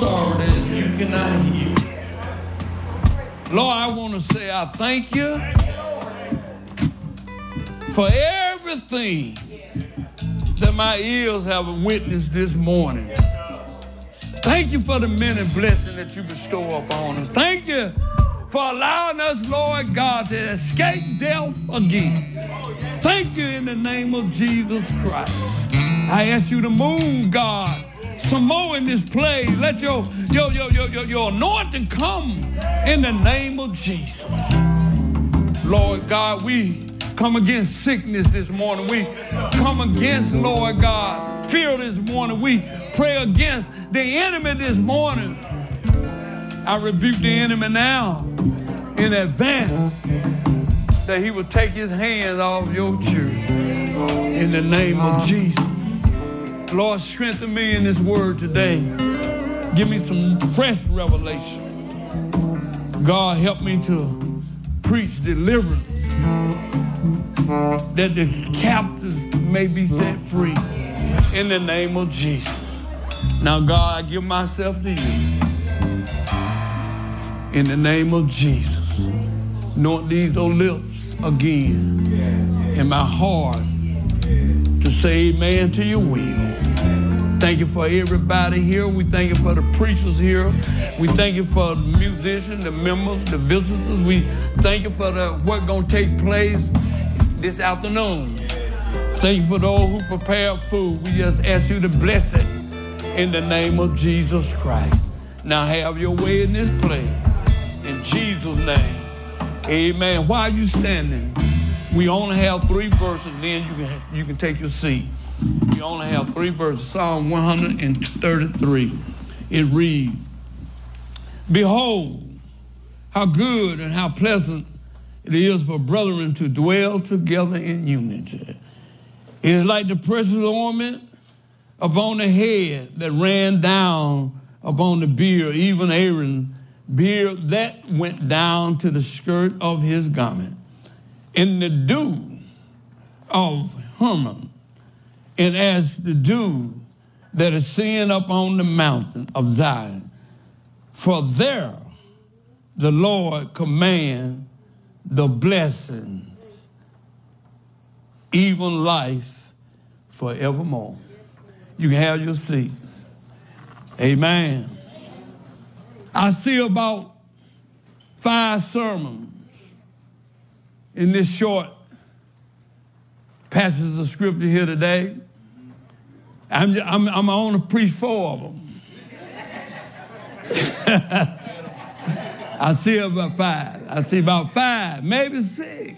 sorry that you cannot hear. Lord, I want to say I thank you for everything that my ears have witnessed this morning. Thank you for the many blessings that you bestow upon us. Thank you for allowing us, Lord God, to escape death again. Thank you in the name of Jesus Christ. I ask you to move, God, some more in this place. Let your anointing come in the name of Jesus. Lord God, we come against sickness this morning. We come against, Lord God, fear this morning. We pray against the enemy this morning. I rebuke the enemy now in advance that he will take his hands off your children in the name of Jesus. Lord, strengthen me in this word today. Give me some fresh revelation. God, help me to preach deliverance, that the captives may be set free in the name of Jesus. Now, God, I give myself to you in the name of Jesus. Anoint these old lips again in my heart to say amen to your will. Thank you for everybody here. We thank you for the preachers here. We thank you for the musicians, the members, the visitors. We thank you for what's going to take place this afternoon. Thank you for those who prepared food. We just ask you to bless it in the name of Jesus Christ. Now have your way in this place. In Jesus' name, amen. Why are you standing? We only have 3 verses, then you can take your seat. We only have 3 verses. Psalm 133. It reads, "Behold, how good and how pleasant it is for brethren to dwell together in unity. It is like the precious ointment upon the head that ran down upon the beard, even Aaron's beard that went down to the skirt of his garment. In the dew of Hermon, and as the dew that is seen up on the mountain of Zion. For there the Lord command the blessings, even life forevermore." You can have your seats. Amen. I see about 5 sermons in this short passage of scripture here today. I'm on to preach 4 of them. I see about 5. I see about 5, maybe 6.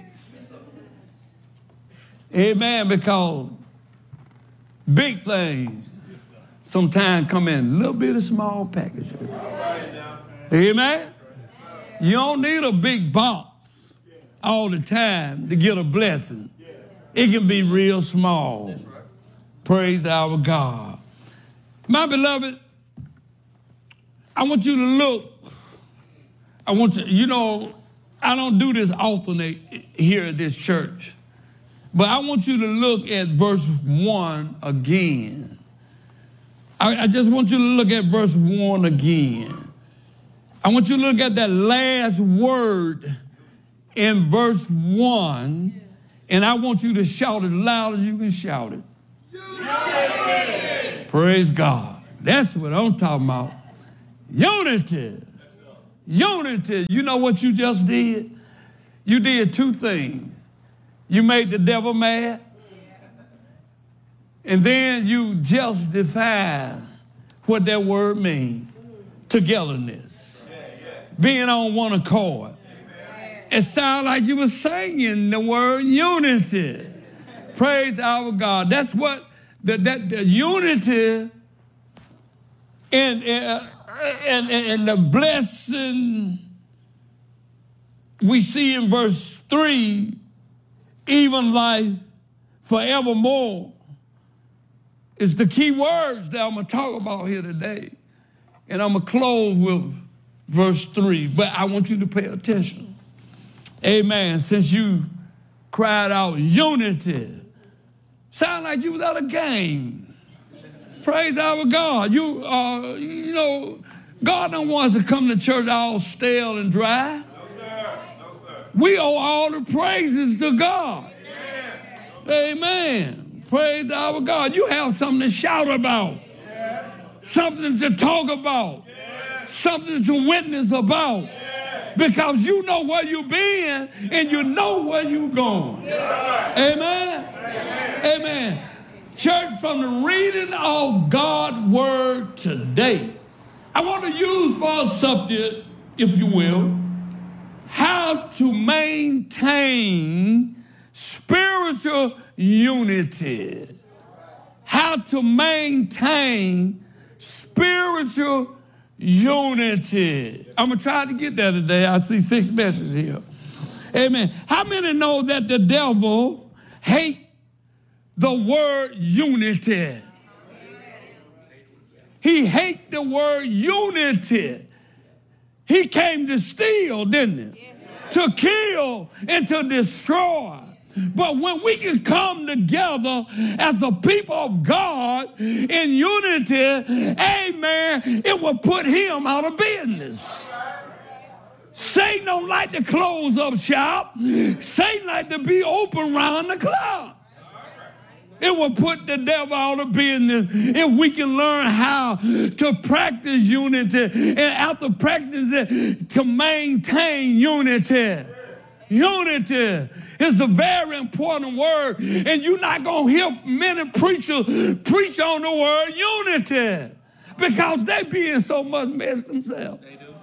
Amen, because big things sometimes come in a little bit of small packages. Amen? You don't need a big box all the time to get a blessing. It can be real small. Praise our God. My beloved, I want you to look. I don't do this often here at this church, but I want you to look at verse 1 again. I just want you to look at verse 1 again. I want you to look at that last word in verse 1, and I want you to shout it as loud as you can shout it. Unity. Praise God. That's what I'm talking about. Unity. Unity. You know what you just did? You did 2 things. You made the devil mad, and then you just defined what that word means. Togetherness. Being on one accord. It sounded like you were singing the word unity. Praise our God. That's what the unity and the blessing we see in verse 3, even life forevermore, is the key words that I'm going to talk about here today. And I'm going to close with verse 3, but I want you to pay attention. Amen. Since you cried out unity, sound like you was at a game. Praise our God. God don't want us to come to church all stale and dry. No, sir. No, sir. We owe all the praises to God. Amen. Praise our God. You have something to shout about. Yes. Something to talk about. Yes. Something to witness about. Yes. Because you know where you've been and you know where you're going. Yes. Amen. Amen. Amen. Church, from the reading of God's word today, I want to use for a subject, if you will, how to maintain spiritual unity. How to maintain spiritual unity. I'm going to try to get there today. I see 6 messages here. Amen. How many know that the devil hates the word unity? He hates the word unity. He came to steal, didn't he? To kill and to destroy. But when we can come together as a people of God in unity, amen, it will put him out of business. Satan don't like to close up shop. Satan like to be open round the clock. It will put the devil out of business if we can learn how to practice unity and after practicing it, to maintain unity. Unity is a very important word, and you're not going to hear many preachers preach on the word unity because they be in so much mess themselves. They do.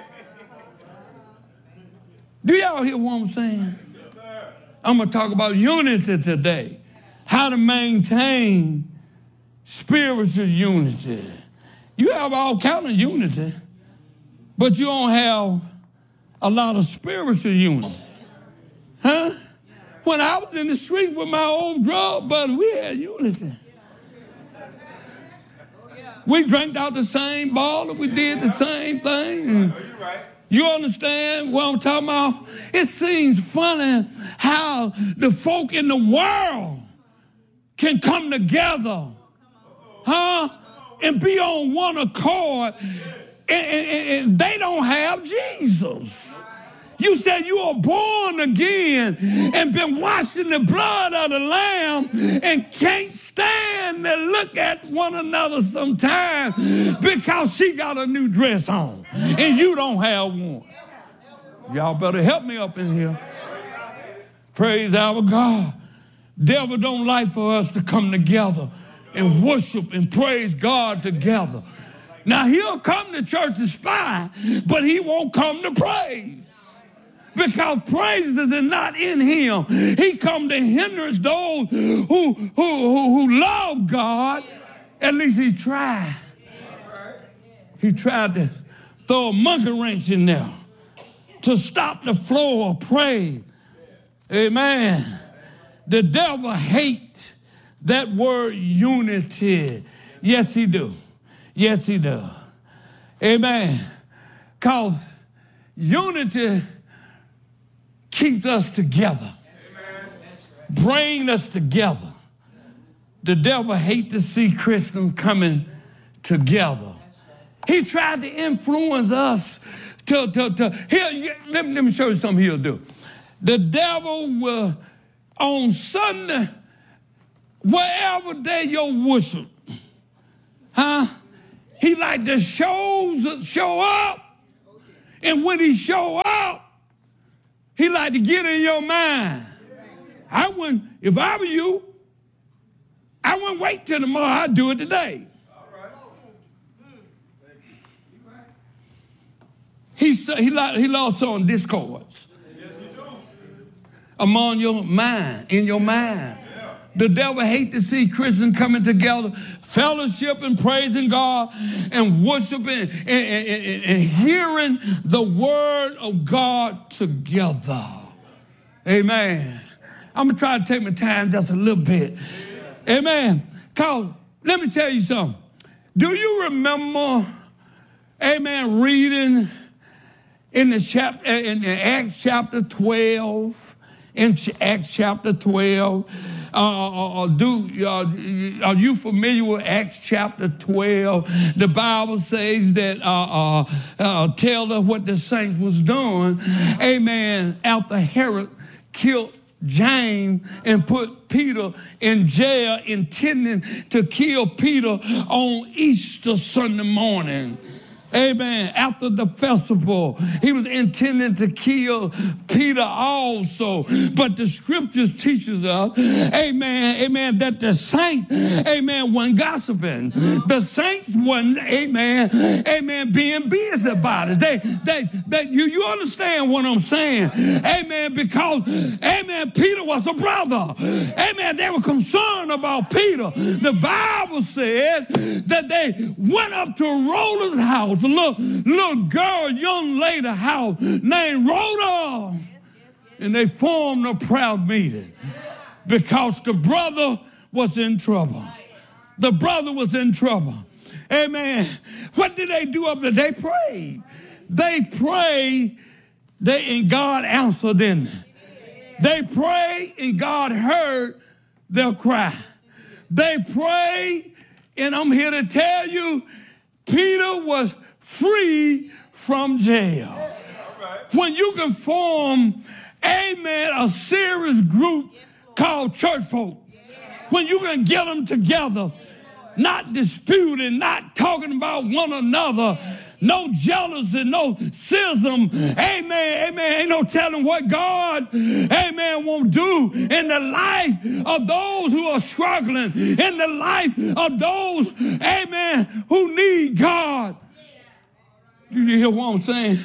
Do y'all hear what I'm saying? I'm going to talk about unity today. How to maintain spiritual unity. You have all kind of unity, but you don't have a lot of spiritual unity. Huh? When I was in the street with my old drug buddy, we had unity. We drank out the same bottle. We did the same thing. You understand what I'm talking about? It seems funny how the folk in the world can come together, huh? And be on one accord, and they don't have Jesus. You said you are born again and been washed in the blood of the Lamb and can't stand to look at one another sometimes because she got a new dress on and you don't have one. Y'all better help me up in here. Praise our God. Devil don't like for us to come together and worship and praise God together. Now, he'll come to church to spy, but he won't come to praise. Because praises is not in him. He come to hinder those who love God. At least he tried. He tried to throw a monkey wrench in there to stop the flow of praise. Amen. The devil hates that word unity. Yes, he do. Yes, he does. Amen. Because unity keeps us together. Bring us together. The devil hates to see Christians coming together. He tried to influence us let me show you something he'll do. The devil will, on Sunday, wherever day your worship, he like to show up. And when he show up, he like to get in your mind. If I were you, I wouldn't wait till tomorrow. I'd do it today. He lost on discords. Among your mind, in your mind. The devil hates to see Christians coming together, fellowship and praising God and worshiping and hearing the word of God together. Amen. I'm going to try to take my time just a little bit. Amen. Because let me tell you something. Do you remember, amen, reading in Acts chapter 12 in Acts chapter 12. Are you familiar with Acts chapter 12? The Bible says that tell us what the saints was doing. Amen. After Herod killed James and put Peter in jail, intending to kill Peter on Easter Sunday morning. Amen. After the festival, he was intending to kill Peter also. But the scriptures teaches us, amen, that the saints, amen, wasn't gossiping. The saints wasn't, amen, being busy about it. You understand what I'm saying? Amen, because, amen, Peter was a brother. Amen, they were concerned about Peter. The Bible said that they went up to Rhoda's house, a little girl, young lady house named Rhoda. And they formed a prayer meeting because the brother was in trouble. The brother was in trouble. Amen. What did they do up there? They prayed. They prayed, and God answered them. They prayed and God heard their cry. They prayed, and I'm here to tell you, Peter was free from jail. When you can form, amen, a serious group called church folk, when you can get them together, not disputing, not talking about one another, no jealousy, no schism, amen, ain't no telling what God, amen, won't do in the life of those who are struggling, in the life of those, amen, who need God. Do you hear what I'm saying?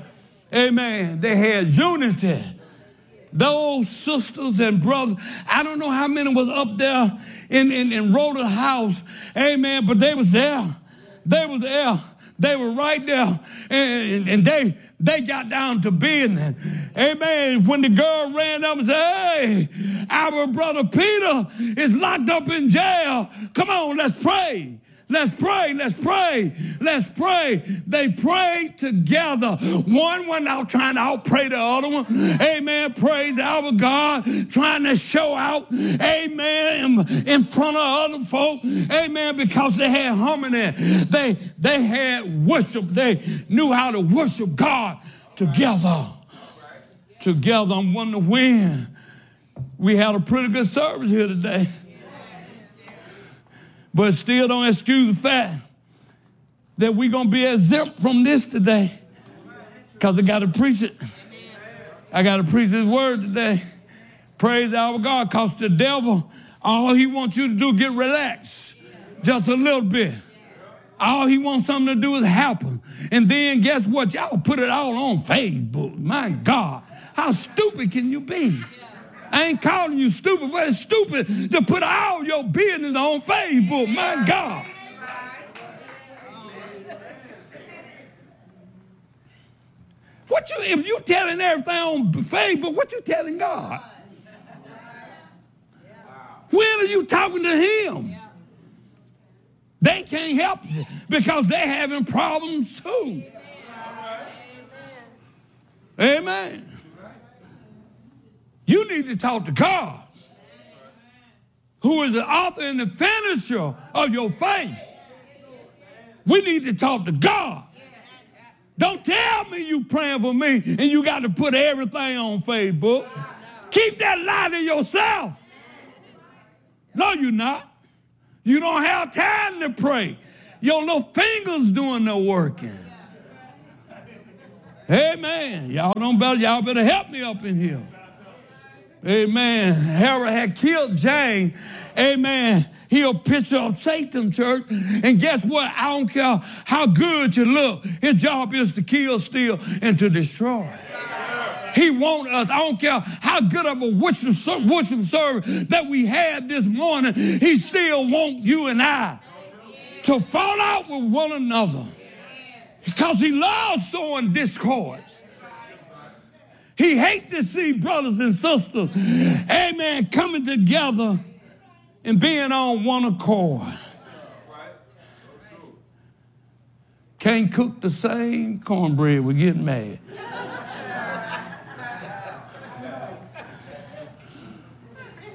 Amen. They had unity. Those sisters and brothers, I don't know how many was up there in Rhoda's house. Amen. But they was there. They was there. They were right there. And they got down to business. Amen. When the girl ran up and said, hey, our brother Peter is locked up in jail. Come on, let's pray. Let's pray, let's pray, let's pray. They prayed together. One went out trying to outpray the other one. Amen. Praise our God. Trying to show out. Amen. In front of other folk. Amen. Because they had harmony. They had worship. They knew how to worship God together. Together. I'm wondering when. We had a pretty good service here today. But still don't excuse the fact that we're going to be exempt from this today. Because I got to preach it. I got to preach his word today. Praise our God. Because the devil, all he wants you to do is get relaxed. Just a little bit. All he wants something to do is happen. And then guess what? Y'all put it all on Facebook. My God. How stupid can you be? I ain't calling you stupid, but it's stupid to put all your business on Facebook. My God. If you telling everything on Facebook, what you telling God? When are you talking to him? They can't help you because they're having problems too. Amen. You need to talk to God, who is the author and the finisher of your faith. We need to talk to God. Don't tell me you praying for me and you got to put everything on Facebook. Keep that lie to yourself. No, you're not. You don't have time to pray. Your little fingers doing the working. Amen. Y'all better help me up in here. Amen. Herod had killed James. Amen. He a picture of Satan, church. And guess what? I don't care how good you look. His job is to kill, steal, and to destroy. He wants us. I don't care how good of a worship service that we had this morning. He still wants you and I to fall out with one another. Because he loves sowing discord. He hates to see brothers and sisters, amen, coming together and being on one accord. Can't cook the same cornbread, we're getting mad.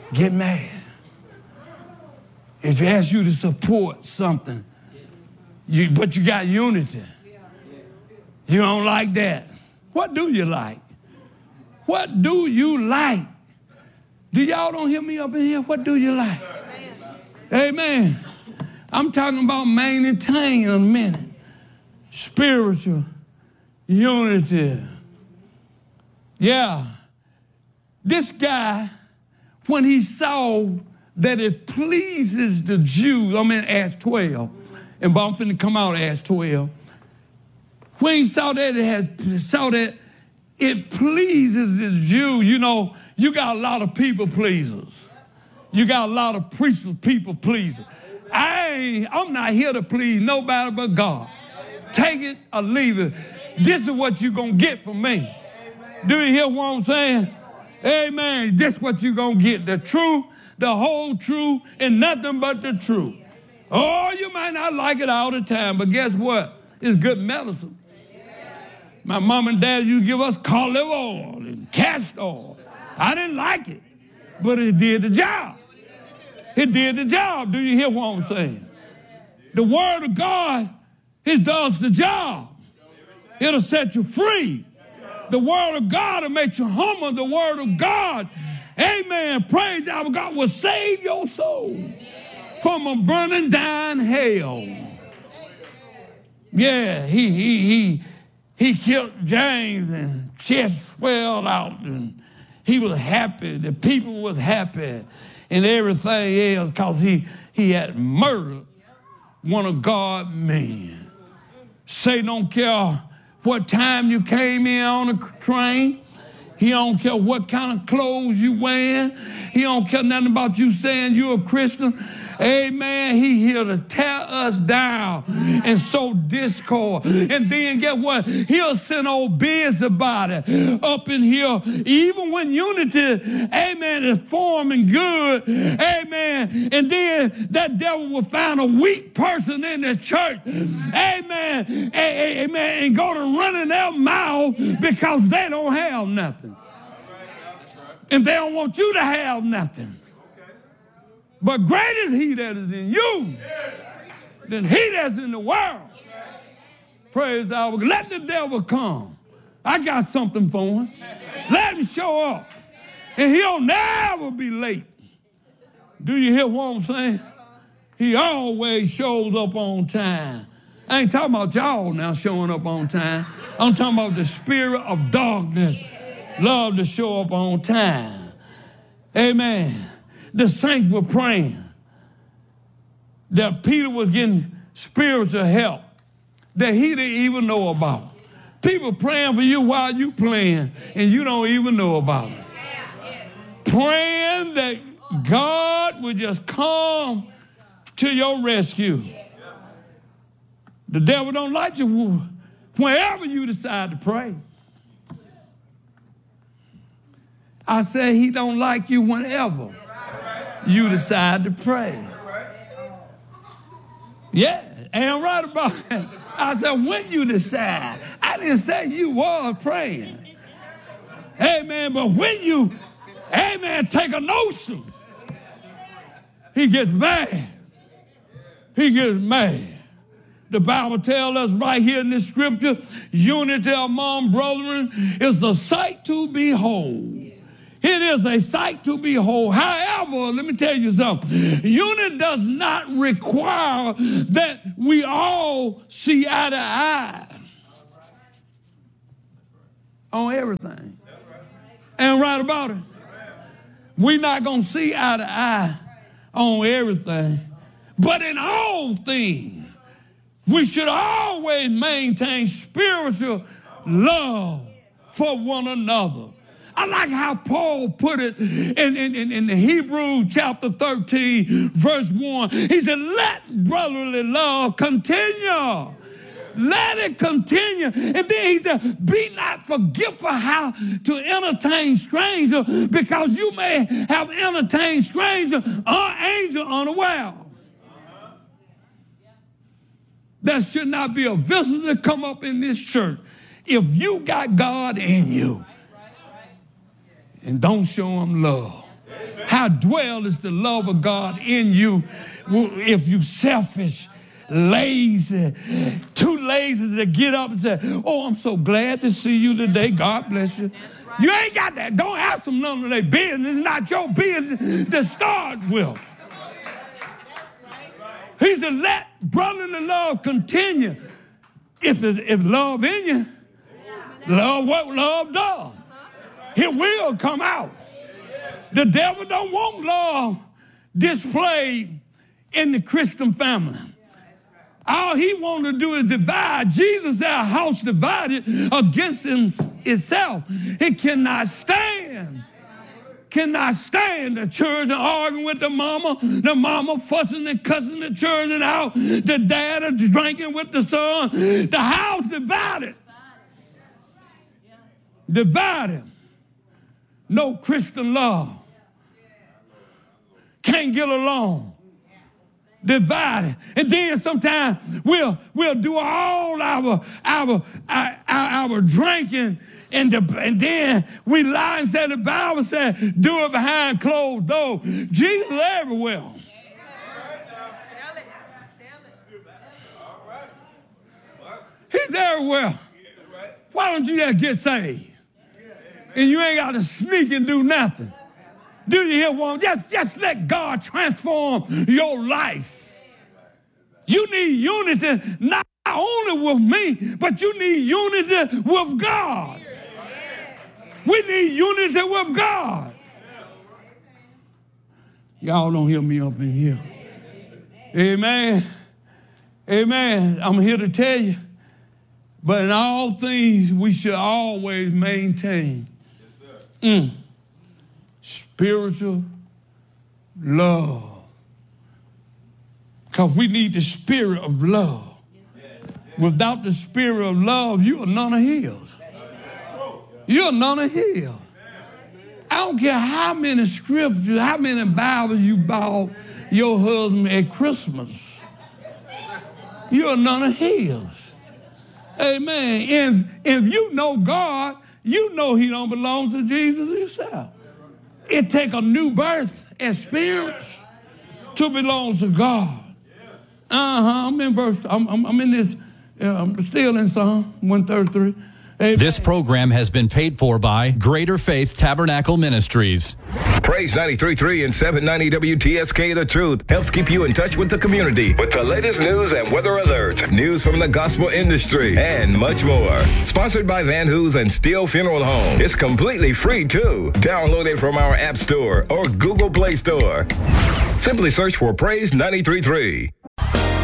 get mad. If he asks you to support something, but you got unity, you don't like that. What do you like? What do you like? Do y'all don't hear me up in here? What do you like? Amen. I'm talking about maintaining in a minute. Spiritual unity. Yeah. This guy, when he saw that it pleases the Jews, I'm in Acts 12, and I'm finna come out of Acts 12. When he saw that it pleases the Jews, you know, you got a lot of people pleasers. You got a lot of preachers, people pleasers. I'm not here to please nobody but God. Take it or leave it. This is what you're going to get from me. Do you hear what I'm saying? Amen. This is what you're going to get. The truth, the whole truth, and nothing but the truth. Oh, you might not like it all the time, but guess what? It's good medicine. My mom and dad used to give us olive oil and castor oil. I didn't like it, but it did the job. It did the job. Do you hear what I'm saying? The word of God, it does the job. It'll set you free. The word of God will make you humble. The word of God, amen, praise our God, will save your soul from a burning down hell. Yeah, he killed James and chest swelled out and he was happy. The people was happy and everything else because he had murdered one of God's men. Satan don't care what time you came in on the train. He don't care what kind of clothes you wearing. He don't care nothing about you saying you're a Christian. Amen. He here to tear us down and sow discord. And then get what? He'll send old busybody up in here. Even when unity, amen, is forming good. Amen. And then that devil will find a weak person in the church. Amen. Amen. And go to running their mouth because they don't have nothing. And they don't want you to have nothing. But great is he that is in you than he that's in the world. Praise God. Let the devil come. I got something for him. Let him show up. And he'll never be late. Do you hear what I'm saying? He always shows up on time. I ain't talking about y'all now showing up on time. I'm talking about the spirit of darkness. Love to show up on time. Amen. The saints were praying that Peter was getting spiritual help that he didn't even know about. People praying for you while you playing and you don't even know about it. Praying that God would just come to your rescue. The devil don't like you whenever you decide to pray. I said he don't like you whenever you decide to pray. Yeah, ain't right about it. I said, when you decide. I didn't say you was praying. Amen, but when you, amen, take a notion, he gets mad. He gets mad. The Bible tells us right here in this scripture, unity among brethren is a sight to behold. It is a sight to behold. However, let me tell you something. Unity does not require that we all see eye to eye on everything. And right about it. We're not going to see eye to eye on everything. But in all things, we should always maintain spiritual love for one another. I like how Paul put it in Hebrews chapter 13, verse 1. He said, let brotherly love continue. Let it continue. And then he said, be not forgetful how to entertain strangers, because you may have entertained strangers or angels unaware. There should not be a visitor come up in this church if you got God in you and don't show him love. How How dwell is the love of God in you if you selfish, lazy, too lazy to get up and say, oh, I'm so glad to see you today. God bless you. You ain't got that. Don't ask them none of their business. It's not your business to start with. He said, let brotherly love continue. If love in you, love what love does. It will come out. The devil don't want love displayed in the Christian family. All he wants to do is divide. Jesus said, a house divided against itself, it cannot stand. Cannot stand. The children arguing with the mama fussing and cussing the children out, the dad is drinking with the son. The house divided. Divided. No Christian love. Can't get along. Divided. And then sometimes we'll do all our drinking and then we lie and say the Bible said do it behind closed doors. Jesus is everywhere. He's everywhere. Why don't you just get saved? And you ain't got to sneak and do nothing. Do you hear one? Just let God transform your life. You need unity not only with me, but you need unity with God. We need unity with God. Y'all don't hear me up in here. Amen. Amen. I'm here to tell you. But in all things, we should always maintain spiritual love. Because we need the spirit of love. Without the spirit of love, you are none of his. You're none of his. I don't care how many scriptures, how many Bibles you bought your husband at Christmas. You're none of his. Amen. And if you know God, you know he don't belong to Jesus himself. It take a new birth experience to belong to God. I'm in verse, I'm in this, I'm still in Psalm 133. Amen. This program has been paid for by Greater Faith Tabernacle Ministries. Praise 93.3 and 790 WTSK The Truth helps keep you in touch with the community with the latest news and weather alerts, news from the gospel industry, and much more. Sponsored by Van Hoos and Steele Funeral Home. It's completely free, too. Download it from our App Store or Google Play Store. Simply search for Praise 93.3.